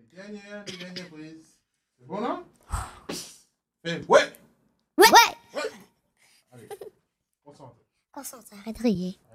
Les dernières prises. C'est bon, là? Ouais! Ouais. Allez, concentre. Concentre, arrête de rire.